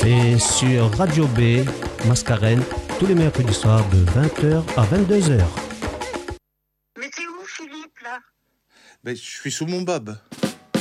Et sur Radio B, Mascarène, tous les mercredis soirs de 20h à 22h. Mais t'es où, Philippe, là? Ben, je suis sous mon bob.